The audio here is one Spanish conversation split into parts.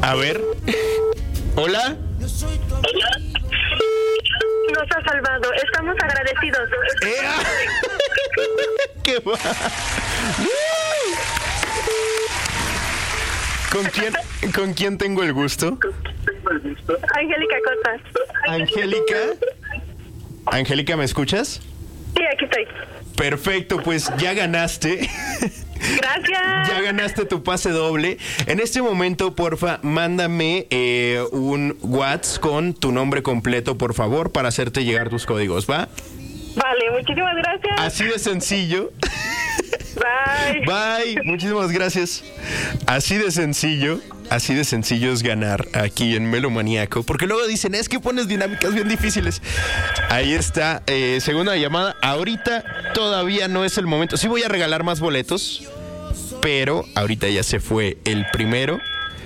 A ver. Hola. Nos ha salvado. Estamos agradecidos. ¡Qué va! ¿Con quién tengo el gusto? Angélica Costas. Angélica, ¿me escuchas? Sí, aquí estoy. Perfecto, pues ya ganaste. Gracias. Ya ganaste tu pase doble. En este momento, porfa, mándame un WhatsApp con tu nombre completo, por favor, para hacerte llegar tus códigos, ¿va? Vale, muchísimas gracias. Así de sencillo. Bye. Bye, muchísimas gracias. Así de sencillo es ganar aquí en Melomaníaco. Porque luego dicen, es que pones dinámicas bien difíciles. Ahí está, segunda llamada. Ahorita todavía no es el momento. Sí voy a regalar más boletos, pero ahorita ya se fue el primero.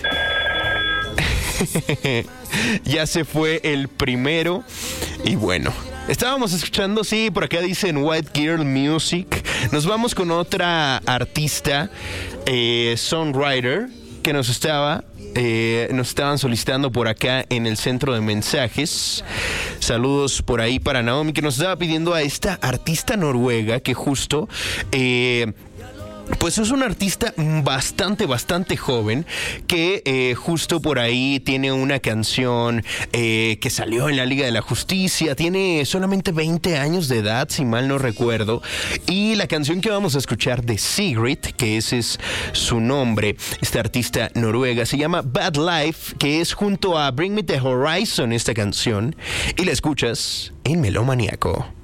Ya se fue el primero. Y bueno, estábamos escuchando, sí, por acá dicen White Girl Music. Nos vamos con otra artista, songwriter, que nos estaban solicitando por acá en el centro de mensajes. Saludos por ahí para Naomi, que nos estaba pidiendo a esta artista noruega que justo... pues es un artista bastante joven que justo por ahí tiene una canción que salió en la Liga de la Justicia. Tiene solamente 20 años de edad, si mal no recuerdo. Y la canción que vamos a escuchar de Sigrid, que ese es su nombre, esta artista noruega, se llama Bad Life, que es junto a Bring Me the Horizon esta canción. Y la escuchas en Melomaníaco.